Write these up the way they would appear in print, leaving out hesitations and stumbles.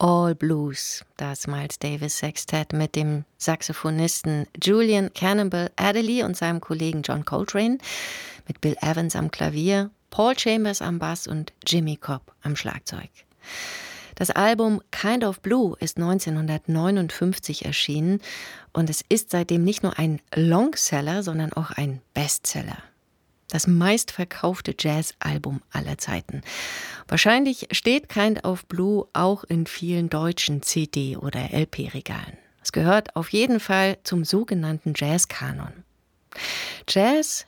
All Blues, das Miles Davis Sextett mit dem Saxophonisten Julian Cannonball Adderley und seinem Kollegen John Coltrane, mit Bill Evans am Klavier, Paul Chambers am Bass und Jimmy Cobb am Schlagzeug. Das Album Kind of Blue ist 1959 erschienen und es ist seitdem nicht nur ein Longseller, sondern auch ein Bestseller. Das meistverkaufte Jazzalbum aller Zeiten. Wahrscheinlich steht Kind of Blue auch in vielen deutschen CD- oder LP-Regalen. Es gehört auf jeden Fall zum sogenannten Jazzkanon. Jazz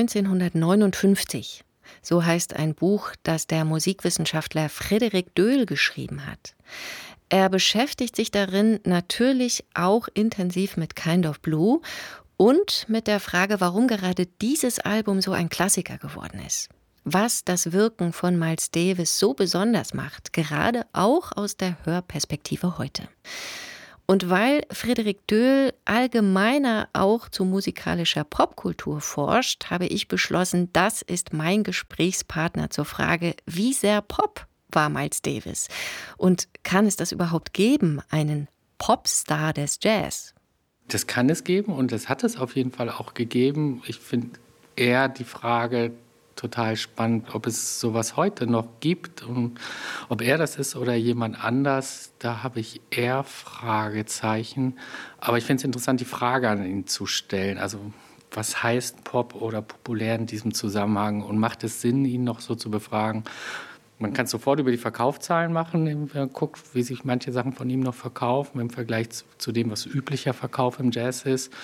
1959. So heißt ein Buch, das der Musikwissenschaftler Frédéric Deuel geschrieben hat. Er beschäftigt sich darin natürlich auch intensiv mit Kind of Blue und mit der Frage, warum gerade dieses Album so ein Klassiker geworden ist. Was das Wirken von Miles Davis so besonders macht, gerade auch aus der Hörperspektive heute. Und weil Frédéric Deuel allgemeiner auch zu musikalischer Popkultur forscht, habe ich beschlossen, das ist mein Gesprächspartner zur Frage, wie sehr Pop war Miles Davis? Und kann es das überhaupt geben, einen Popstar des Jazz? Das kann es geben und das hat es auf jeden Fall auch gegeben. Ich finde eher die Frage total spannend, ob es sowas heute noch gibt und ob er das ist oder jemand anders. Da habe ich eher Fragezeichen. Aber ich finde es interessant, die Frage an ihn zu stellen. Also was heißt Pop oder populär in diesem Zusammenhang und macht es Sinn, ihn noch so zu befragen? Man kann es sofort über die Verkaufszahlen machen, wenn man guckt, wie sich manche Sachen von ihm noch verkaufen im Vergleich zu dem, was üblicher Verkauf im Jazz ist.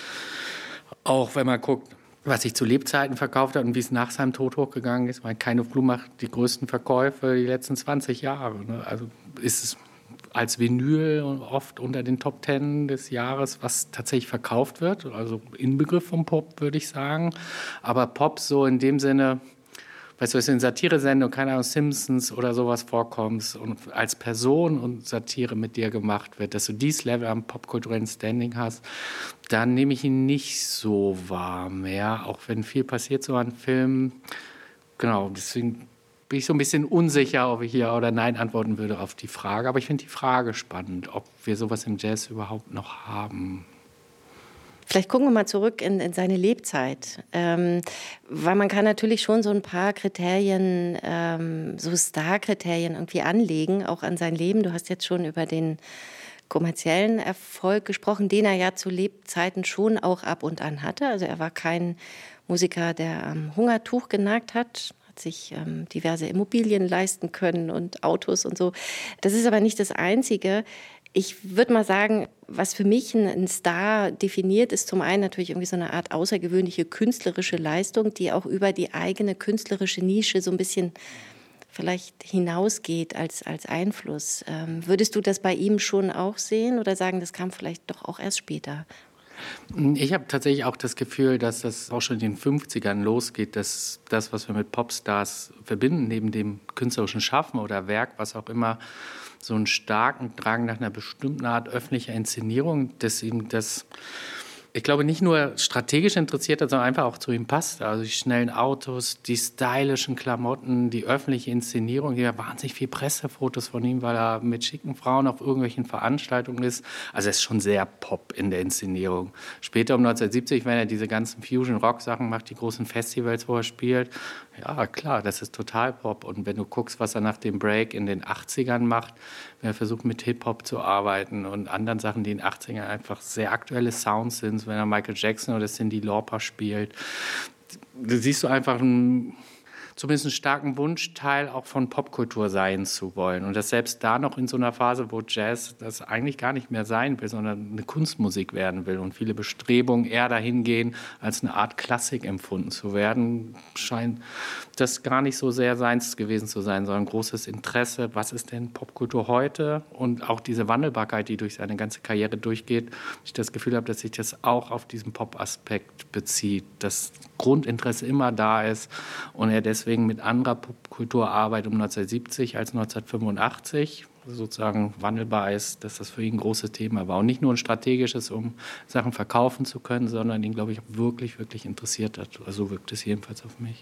Auch wenn man guckt, was sich zu Lebzeiten verkauft hat und wie es nach seinem Tod hochgegangen ist. Weil Kind of Blue macht die größten Verkäufe die letzten 20 Jahre. Ne? Also ist es als Vinyl oft unter den Top 10 des Jahres, was tatsächlich verkauft wird. Also Inbegriff vom Pop, würde ich sagen. Aber Pop so in dem Sinne, weißt du, es ist in Satire-Sendungen, keine Ahnung, Simpsons oder sowas vorkommst und als Person und Satire mit dir gemacht wird, dass du dieses Level am popkulturellen Standing hast, dann nehme ich ihn nicht so wahr mehr, auch wenn viel passiert so an Filmen. Genau, deswegen bin ich so ein bisschen unsicher, ob ich hier oder nein antworten würde auf die Frage. Aber ich finde die Frage spannend, ob wir sowas im Jazz überhaupt noch haben. Vielleicht gucken wir mal zurück in seine Lebzeit, weil man kann natürlich schon so ein paar Kriterien, so Star-Kriterien irgendwie anlegen, auch an sein Leben. Du hast jetzt schon über den kommerziellen Erfolg gesprochen, den er ja zu Lebzeiten schon auch ab und an hatte. Also er war kein Musiker, der am Hungertuch genagt hat sich diverse Immobilien leisten können und Autos und so. Das ist aber nicht das Einzige. Ich würde mal sagen, was für mich ein Star definiert, ist zum einen natürlich irgendwie so eine Art außergewöhnliche künstlerische Leistung, die auch über die eigene künstlerische Nische so ein bisschen vielleicht hinausgeht als Einfluss. Würdest du das bei ihm schon auch sehen oder sagen, das kam vielleicht doch auch erst später? Ich habe tatsächlich auch das Gefühl, dass das auch schon in den 50ern losgeht, dass das, was wir mit Popstars verbinden, neben dem künstlerischen Schaffen oder Werk, was auch immer, so einen starken Drang nach einer bestimmten Art öffentlicher Inszenierung, dass ihm das, ich glaube, nicht nur strategisch interessiert hat, sondern einfach auch zu ihm passt. Also die schnellen Autos, die stylischen Klamotten, die öffentliche Inszenierung. Hier wahnsinnig viel Pressefotos von ihm, weil er mit schicken Frauen auf irgendwelchen Veranstaltungen ist. Also er ist schon sehr Pop in der Inszenierung. Später um 1970, wenn er diese ganzen Fusion-Rock-Sachen macht, die großen Festivals, wo er spielt, ja klar, das ist total Pop. Und wenn du guckst, was er nach dem Break in den 80ern macht, wenn er versucht mit Hip-Hop zu arbeiten und anderen Sachen, die in den 80ern einfach sehr aktuelle Sounds sind, wenn er Michael Jackson oder Cyndi Lauper spielt, da siehst du einfach zumindest einen starken Wunsch, Teil auch von Popkultur sein zu wollen. Und das selbst da noch in so einer Phase, wo Jazz das eigentlich gar nicht mehr sein will, sondern eine Kunstmusik werden will und viele Bestrebungen eher dahin gehen, als eine Art Klassik empfunden zu werden, scheint das gar nicht so sehr seins gewesen zu sein, sondern großes Interesse, was ist denn Popkultur heute? Und auch diese Wandelbarkeit, die durch seine ganze Karriere durchgeht, ich das Gefühl habe, dass sich das auch auf diesen Pop-Aspekt bezieht, dass Grundinteresse immer da ist und er deswegen mit anderer Popkultur arbeitet um 1970 als 1985, sozusagen wandelbar ist, dass das für ihn ein großes Thema war. Und nicht nur ein strategisches, um Sachen verkaufen zu können, sondern ihn, glaube ich, wirklich, wirklich interessiert hat. Also so wirkt es jedenfalls auf mich.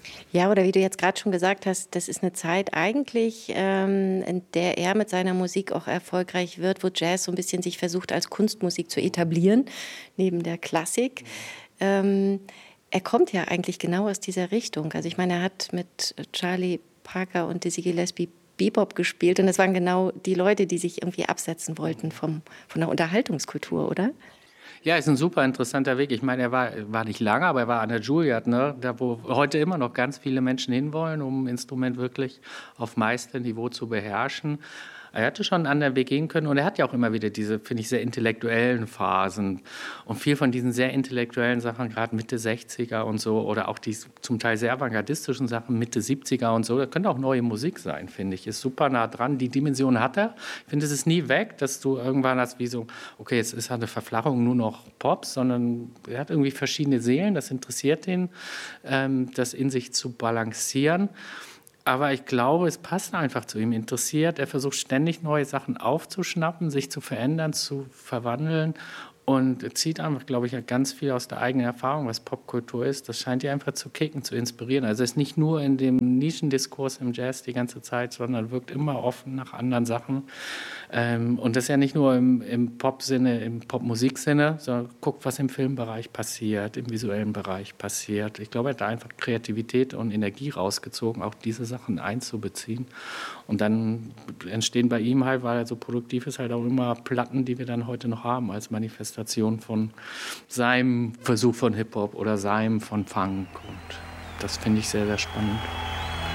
Ja, oder wie du jetzt gerade schon gesagt hast, das ist eine Zeit eigentlich, in der er mit seiner Musik auch erfolgreich wird, wo Jazz so ein bisschen sich versucht, als Kunstmusik zu etablieren, neben der Klassik. Ähm, Er kommt ja eigentlich genau aus dieser Richtung. Also ich meine, er hat mit Charlie Parker und Dizzy Gillespie Bebop gespielt und das waren genau die Leute, die sich irgendwie absetzen wollten von der Unterhaltungskultur, oder? Ja, ist ein super interessanter Weg. Ich meine, er war nicht lange, aber er war an der Juilliard, ne? Da wo heute immer noch ganz viele Menschen hinwollen, um ein Instrument wirklich auf Meisterniveau zu beherrschen. Er hätte schon einen anderen Weg gehen können und er hat ja auch immer wieder diese, finde ich, sehr intellektuellen Phasen und viel von diesen sehr intellektuellen Sachen, gerade Mitte 60er und so oder auch die zum Teil sehr avantgardistischen Sachen Mitte 70er und so, das könnte auch neue Musik sein, finde ich, ist super nah dran, die Dimension hat er. Ich finde, es ist nie weg, dass du irgendwann hast wie so, okay, jetzt ist eine Verflachung nur noch Pop, sondern er hat irgendwie verschiedene Seelen, das interessiert ihn, das in sich zu balancieren. Aber ich glaube, es passt einfach zu ihm. Interessiert, er versucht ständig neue Sachen aufzuschnappen, sich zu verändern, zu verwandeln und zieht einfach, glaube ich, ganz viel aus der eigenen Erfahrung, was Popkultur ist. Das scheint ihn einfach zu kicken, zu inspirieren. Also er ist nicht nur in dem Nischendiskurs im Jazz die ganze Zeit, sondern wirkt immer offen nach anderen Sachen. Und das ist ja nicht nur im Pop-Sinne, im Popmusiksinne, sondern guckt, was im Filmbereich passiert, im visuellen Bereich passiert. Ich glaube, er hat da einfach Kreativität und Energie rausgezogen, auch diese Sachen einzubeziehen. Und dann entstehen bei ihm halt, weil er so produktiv ist, halt auch immer Platten, die wir dann heute noch haben, als Manifestation von seinem Versuch von Hip-Hop oder seinem von Funk. Und das finde ich sehr, sehr spannend.